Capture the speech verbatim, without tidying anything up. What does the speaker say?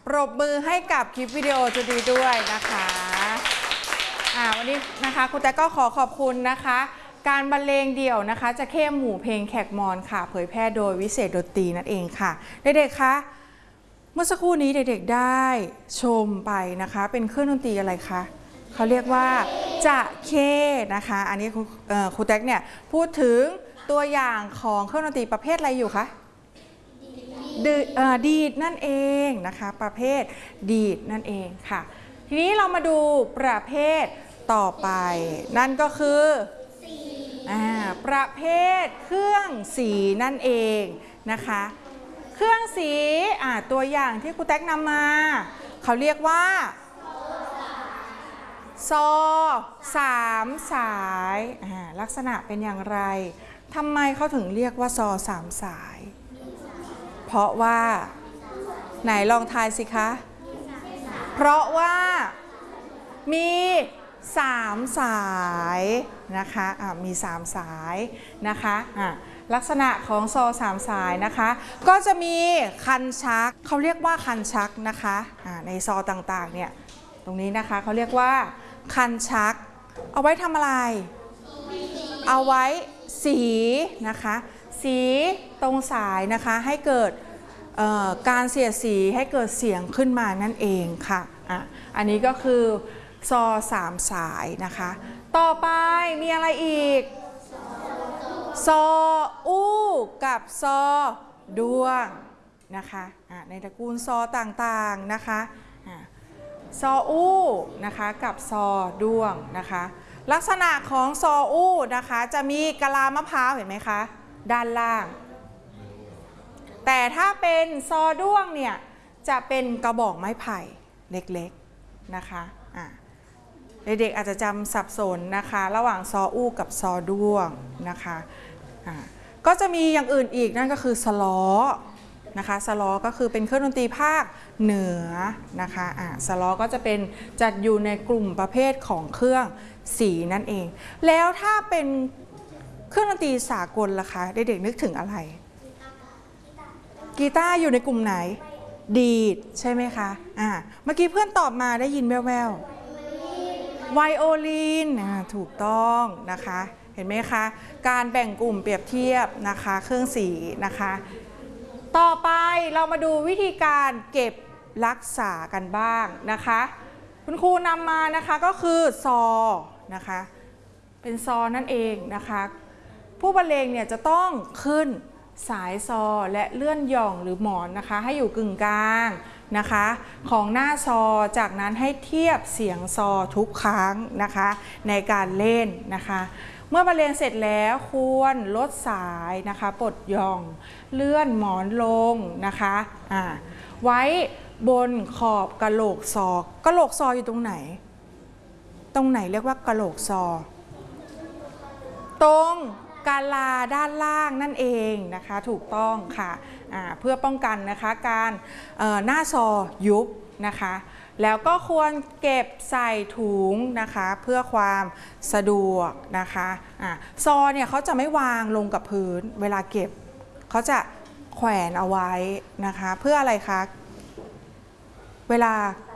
ปรบมือให้กับคลิปวิดีโอจุดดีด้วยนะคะอ่าวันนี้นะคะครูแต่ก็ขอขอบคุณนะคะการบรรเลงเดี่ยวนะคะจะเข้มหมู่เพลงแขกมอนค่ะเผยแพร่โดยวิเศษดนตรีนั่นเองค่ะเด็กๆคะเมื่อสักครู่นี้เด็กๆได้ชมไปนะคะเป็นเครื่องดนตรีอะไรคะเขาเรียกว่าจะเข้นะคะอันนี้ครูแท็กเนี่ยพูดถึงตัวอย่างของเครื่องดนตรีประเภทอะไรอยู่คะดีดนั่นเองนะคะประเภทดีดนั่นเองค่ะทีนี้เรามาดูประเภทต่อไปนั่นก็คือประเภทเครื่องสีนั่นเองนะคะเครื่องสีตัวอย่างที่ครูแท็กนำมาเขาเรียกว่าซอสามสายลักษณะเป็นอย่างไรทำไมเขาถึงเรียกว่าซอสามสายเพราะว่าไหนลองทายสิคะเพราะว่ามีสามสายนะคะะมีสามสายนะคะะลักษณะของซอสามสายนะคะก็จะมีคันชักเขาเรียกว่าคันชักนะคะะในซอต่างๆเนี่ยตรงนี้นะคะเขาเรียกว่าคันชักเอาไว้ทำอะไรเอาไว้สีนะคะสีตรงสายนะคะให้เกิดการเสียดสีให้เกิดเสียงขึ้นมานั่นเองค่ะอ่ะอันนี้ก็คือซอสามสายนะคะต่อไปมีอะไรอีกซออู้กับซอด้วงนะคะอ่ะในตระกูลซอต่างๆนะคะอ่ะซออู้นะคะกับซอด้วงนะคะลักษณะของซออู้นะคะจะมีกะลามะพร้าวเห็นไหมคะด้านล่างแต่ถ้าเป็นซอด้วงเนี่ยจะเป็นกระบอกไม้ไผ่เล็กๆนะคะอ่ะเด็กๆอาจจะจำสับสนนะคะระหว่างซออู้กับซอด้วงนะคะอ่ะก็จะมีอย่างอื่นอีกนั่นก็คือสล้อนะคะสล้อก็คือเป็นเครื่องดนตรีภาคเหนือนะคะอ่ะสล้อก็จะเป็นจัดอยู่ในกลุ่มประเภทของเครื่องสีนั่นเองแล้วถ้าเป็นเครื่องดนตรีสากลล่ะคะเด็กๆนึกถึงอะไรกีตาร์อยู่ในกลุ่มไหนดีดใช่ไหมคะอ่าเมื่อกี้เพื่อนตอบมาได้ยินแว่วๆไวโอลินถูกต้องนะคะเห็นไหมคะการแบ่งกลุ่มเปรียบเทียบนะคะเครื่องสีนะคะต่อไปเรามาดูวิธีการเก็บรักษากันบ้างนะคะคุณครูนำมานะคะก็คือซอนะคะเป็นซอนั่นเองนะคะผู้บรรเลงเนี่ยจะต้องขึ้นสายซอและเลื่อนหย่องหรือหมอนนะคะให้อยู่กึ่งกลางนะคะของหน้าซอจากนั้นให้เทียบเสียงซอทุกครั้งนะคะในการเล่นนะคะเมื่อบรรเลงเสร็จแล้วควรลดสายนะคะปลดหย่องเลื่อนหมอนลงนะคะอ่าไว้บนขอบกะโหลกซอกะโหลกซออยู่ตรงไหนตรงไหนเรียกว่ากะโหลกซอตรงกาลาด้านล่างนั่นเองนะคะถูกต้องค่ะเพื่อป้องกันนะคะการหน้าซอยุบนะคะแล้วก็ควรเก็บใส่ถุงนะคะเพื่อความสะดวกนะคะอะซอเนี่ยเขาจะไม่วางลงกับพื้นเวลาเก็บเขาจะแขวนเอาไว้นะคะเพื่ออะไรคะเวลา